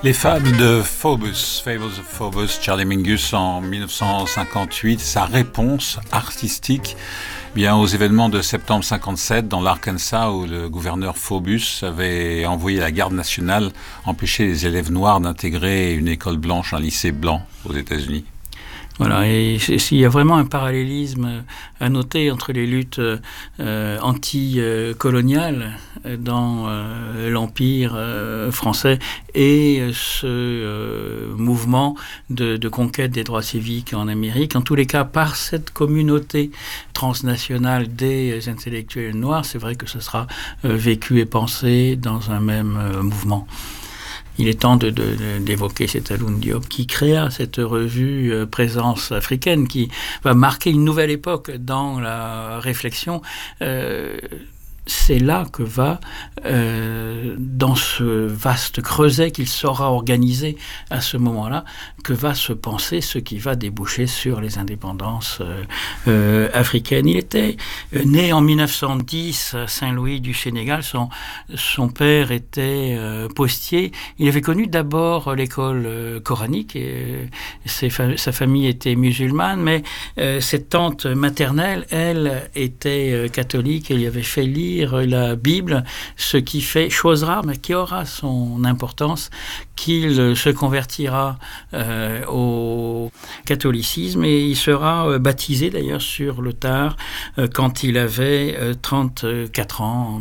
Les fables de Phobos, Fables of Phobos, Charlie Mingus en 1958, sa réponse artistique bien aux événements de septembre 57 dans l'Arkansas où le gouverneur Phobos avait envoyé la garde nationale empêcher les élèves noirs d'intégrer une école blanche, un lycée blanc aux États-Unis. Voilà, et il y a vraiment un parallélisme à noter entre les luttes anti-coloniales dans l'Empire français et ce mouvement de conquête des droits civiques en Amérique. En tous les cas, par cette communauté transnationale des intellectuels noirs, c'est vrai que ce sera vécu et pensé dans un même mouvement. Il est temps d'évoquer cet Alioune Diop qui créa cette revue Présence africaine qui va marquer une nouvelle époque dans la réflexion. C'est là que va, dans ce vaste creuset qu'il saura organiser à ce moment-là, que va se penser ce qui va déboucher sur les indépendances africaines. Il était né en 1910 à Saint-Louis du Sénégal. Son père était postier. Il avait connu d'abord l'école coranique et sa famille était musulmane, mais cette tante maternelle, elle, était catholique et lui avait fait lire la Bible, ce qui fait chose rare, mais qui aura son importance, qu'il se convertira au catholicisme et il sera baptisé d'ailleurs sur le tard quand il avait 34 ans en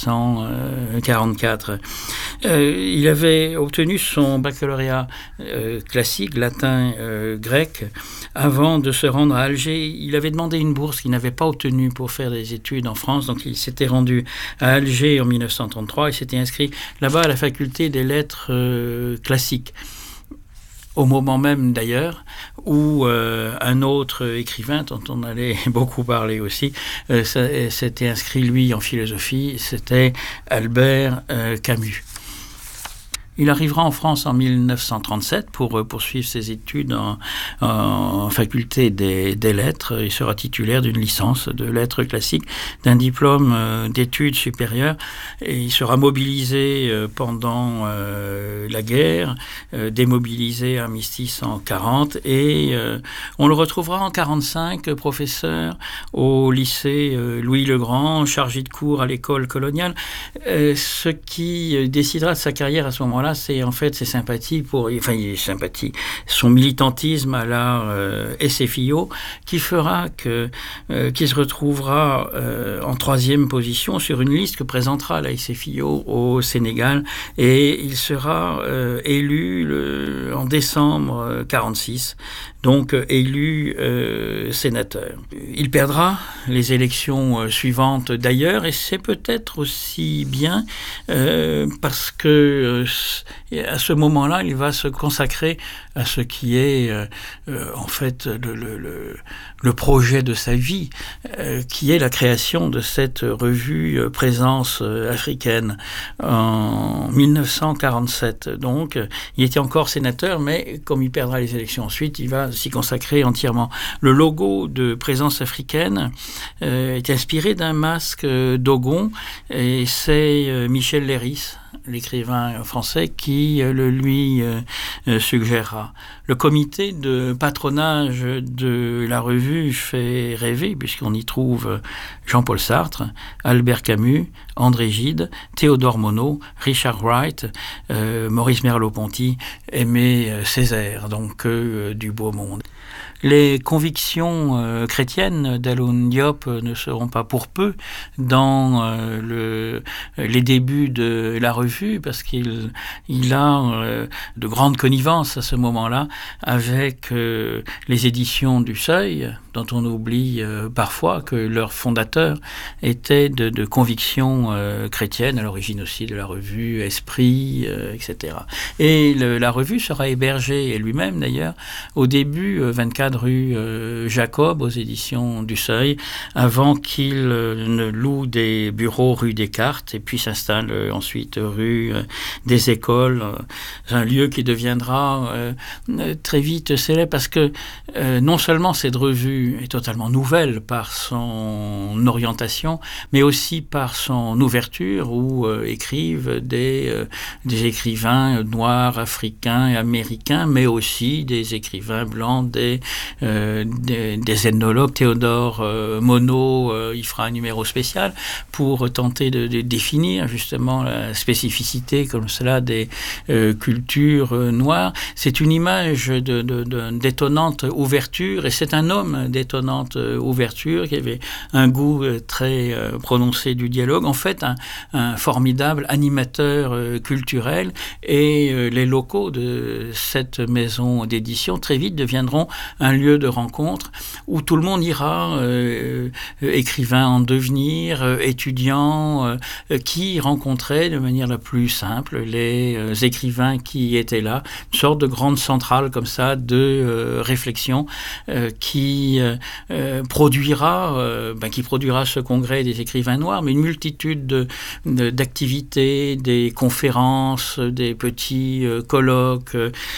1944. Il avait obtenu son baccalauréat classique, latin, grec, avant de se rendre à Alger. Il avait demandé une bourse qu'il n'avait pas obtenue pour faire des études en France, donc il s'était rendu à Alger en 1933 et s'était inscrit là-bas à la faculté des lettres classiques. Au moment même d'ailleurs où un autre écrivain dont on allait beaucoup parler aussi s'était inscrit lui en philosophie, c'était Albert Camus. Il arrivera en France en 1937 pour poursuivre ses études en faculté des lettres. Il sera titulaire d'une licence de lettres classiques, d'un diplôme d'études supérieures. Et il sera mobilisé pendant la guerre, démobilisé à armistice en 40. Et on le retrouvera en 45, professeur au lycée Louis-le-Grand, chargé de cours à l'école coloniale. Ce qui décidera de sa carrière à ce moment-là, c'est en fait ses sympathies son militantisme à la SFIO qui fera qu'il se retrouvera en 3e position sur une liste que présentera la SFIO au Sénégal et il sera élu en décembre 46, donc élu sénateur. Il perdra les élections suivantes d'ailleurs et c'est peut-être aussi bien parce que à ce moment-là, il va se consacrer à ce qui est en fait le projet de sa vie, qui est la création de cette revue Présence africaine en 1947. Donc, il était encore sénateur, mais comme il perdra les élections ensuite, il va s'y consacrer entièrement. Le logo de Présence africaine est inspiré d'un masque d'Ogon et c'est Michel Leiris, l'écrivain français, qui le lui suggérera. Le comité de patronage de la revue fait rêver, puisqu'on y trouve Jean-Paul Sartre, Albert Camus, André Gide, Théodore Monod, Richard Wright, Maurice Merleau-Ponty, Aimé Césaire, donc du beau monde. Les convictions chrétiennes d'Alioune Diop ne seront pas pour peu dans les débuts de la revue, parce qu'il a de grandes connivences à ce moment-là avec les éditions du Seuil, dont on oublie parfois que leur fondateur était de convictions chrétiennes, à l'origine aussi de la revue Esprit, etc. Et la revue sera hébergée, et lui-même d'ailleurs, au début 24 rue Jacob, aux éditions du Seuil, avant qu'il ne loue des bureaux rue Descartes et puis s'installe ensuite rue des Écoles, un lieu qui deviendra très vite célèbre parce que non seulement cette revue vue est totalement nouvelle par son orientation, mais aussi par son ouverture où écrivent des écrivains noirs, africains et américains, mais aussi des écrivains blancs, des ethnologues. Théodore Monod, il fera un numéro spécial pour tenter de définir justement la spécificité comme cela des cultures noires. C'est une image d'étonnante ouverture, et c'est un homme d'étonnante ouverture qui avait un goût très prononcé du dialogue, en fait un formidable animateur culturel, et les locaux de cette maison d'édition très vite deviendront un lieu de rencontre où tout le monde ira, écrivain en devenir, étudiants, qui rencontraient de manière la plus simple les écrivains qui étaient là, une sorte de grande centrale comme ça de réflexion qui produira ce congrès des écrivains noirs, mais une multitude d'activités, des conférences, des petits colloques,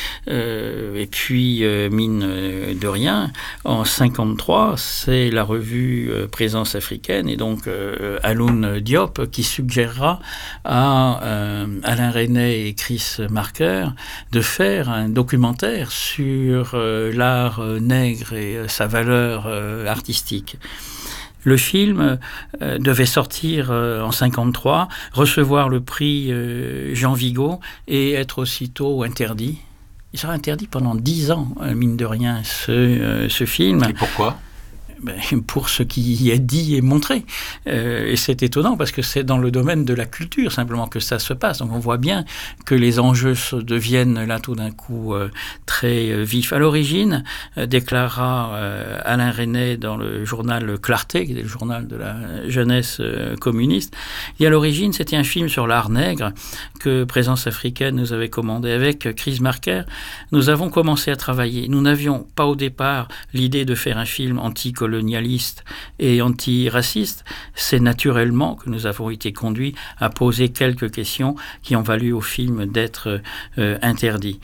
et puis mine de rien, en 1953, c'est la revue Présence africaine, et donc Alioune Diop qui suggérera à Alain Resnais et Chris Marker de faire un documentaire sur l'art nègre et sa valeur artistique. Le film devait sortir en 1953, recevoir le prix Jean Vigo et être aussitôt interdit. Il sera interdit pendant 10 ans, mine de rien, ce film. Et pourquoi ? Pour ce qui y est dit et montré. Et c'est étonnant parce que c'est dans le domaine de la culture simplement que ça se passe. Donc on voit bien que les enjeux deviennent là tout d'un coup très vifs. À l'origine, déclara Alain Resnais dans le journal Clarté, qui est le journal de la jeunesse communiste, et à l'origine c'était un film sur l'art nègre que Présence africaine nous avait commandé avec Chris Marker. Nous avons commencé à travailler. Nous n'avions pas au départ l'idée de faire un film anticolonialiste et antiraciste. C'est naturellement que nous avons été conduits à poser quelques questions qui ont valu au film d'être interdit.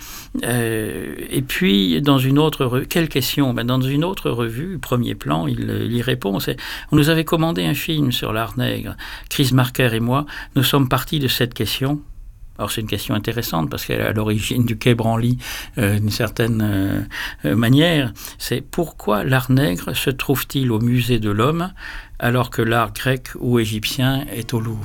Et puis, dans une autre quelle question ? Dans une autre revue, Premier Plan, il y répond. On nous avait commandé un film sur l'art nègre. Chris Marker et moi, nous sommes partis de cette question. Alors c'est une question intéressante parce qu'elle est à l'origine du Quai Branly d'une certaine manière. C'est pourquoi l'art nègre se trouve-t-il au musée de l'homme alors que l'art grec ou égyptien est au Louvre ?